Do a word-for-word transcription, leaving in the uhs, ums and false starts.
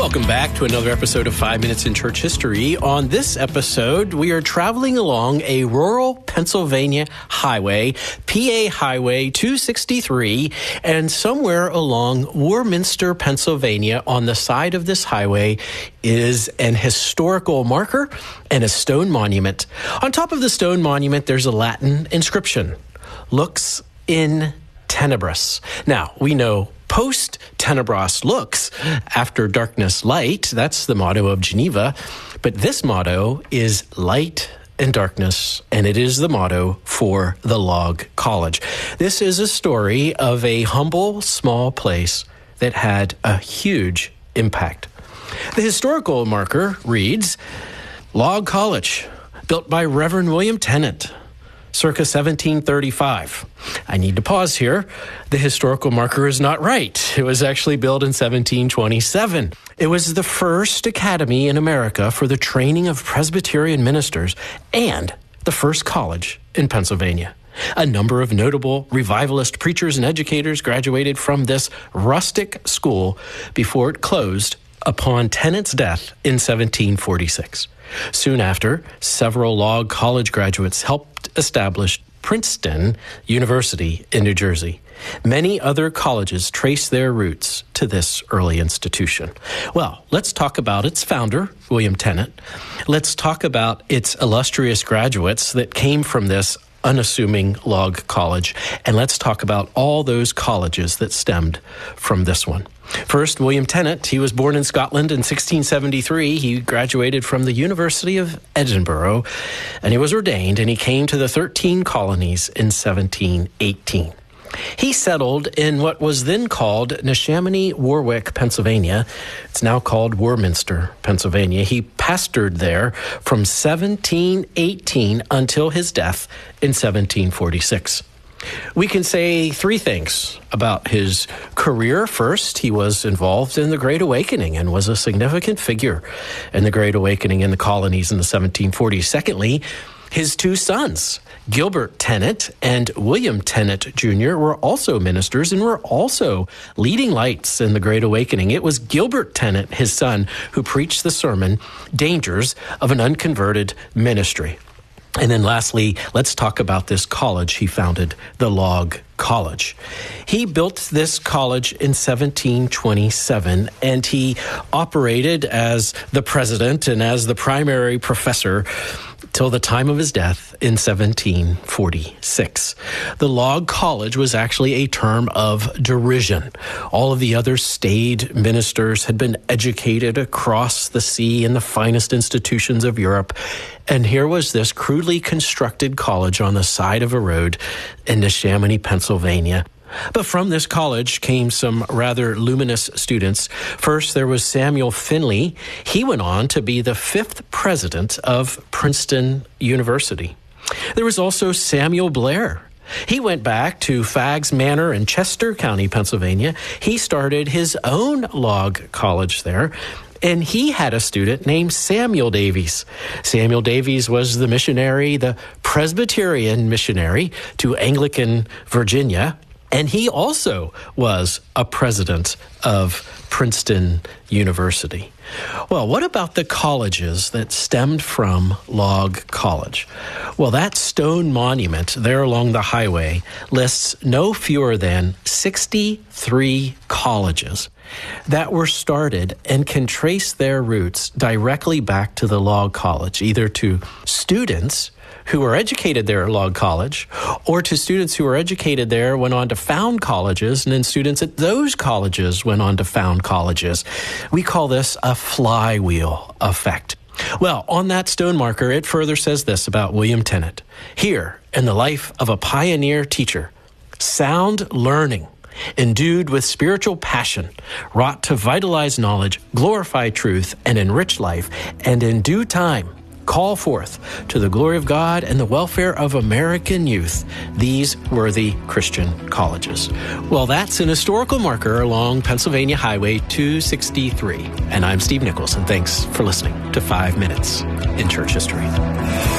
Welcome back to another episode of Five Minutes in Church History. On this episode, we are traveling along a rural Pennsylvania highway, P A Highway two sixty-three, and somewhere along Warminster, Pennsylvania, on the side of this highway is an historical marker and a stone monument. On top of the stone monument, there's a Latin inscription, Lux in Tenebris. Now, we know post tenebras lux, after darkness light. That's the motto of Geneva. But this motto is light and darkness, and it is the motto for the Log College. This is a story of a humble, small place that had a huge impact. The historical marker reads, Log College, built by Reverend William Tennant, circa seventeen thirty-five. I need to pause here. The historical marker is not right. It was actually built in seventeen twenty-seven. It was the first academy in America for the training of Presbyterian ministers and the first college in Pennsylvania. A number of notable revivalist preachers and educators graduated from this rustic school before it closed upon Tennant's death in seventeen forty-six. Soon after, several Log College graduates helped establish Princeton University in New Jersey. Many other colleges trace their roots to this early institution. Well, let's talk about its founder, William Tennant. Let's talk about its illustrious graduates that came from this unassuming log college. And let's talk about all those colleges that stemmed from this one. First, William Tennant. He was born in Scotland in sixteen seventy-three. He graduated from the University of Edinburgh, and he was ordained, and he came to the thirteen colonies in seventeen eighteen. He settled in what was then called Neshaminy, Warwick, Pennsylvania. It's now called Warminster, Pennsylvania. He pastored there from seventeen eighteen until his death in seventeen forty-six. We can say three things about his career. First, he was involved in the Great Awakening and was a significant figure in the Great Awakening in the colonies in the seventeen forties. Secondly, his two sons, Gilbert Tennant and William Tennant Junior, were also ministers and were also leading lights in the Great Awakening. It was Gilbert Tennant, his son, who preached the sermon, Dangers of an Unconverted Ministry. And then lastly, let's talk about this college he founded, the Log College. He built this college in seventeen twenty-seven, and he operated as the president and as the primary professor till the time of his death in seventeen forty-six. The Log College was actually a term of derision. All of the other staid ministers had been educated across the sea in the finest institutions of Europe, and here was this crudely constructed college on the side of a road in Neshaminy, Pennsylvania. But from this college came some rather luminous students. First, there was Samuel Finley. He went on to be the fifth president of Princeton University. There was also Samuel Blair. He went back to Fags Manor in Chester County, Pennsylvania. He started his own log college there, and he had a student named Samuel Davies. Samuel Davies was the missionary, the Presbyterian missionary to Anglican Virginia. And he also was a president of Princeton University. Well, what about the colleges that stemmed from Log College? Well, that stone monument there along the highway lists no fewer than sixty-three colleges that were started and can trace their roots directly back to the Log College, either to students who were educated there at Log College, or to students who were educated there, went on to found colleges, and then students at those colleges went on to found colleges. We call this a flywheel effect. Well, on that stone marker, it further says this about William Tennant. Here, in the life of a pioneer teacher, sound learning, endued with spiritual passion, wrought to vitalize knowledge, glorify truth, and enrich life, and in due time, call forth to the glory of God and the welfare of American youth these worthy Christian colleges. Well, that's an historical marker along Pennsylvania Highway two sixty-three. And I'm Steve Nichols, and thanks for listening to Five Minutes in Church History.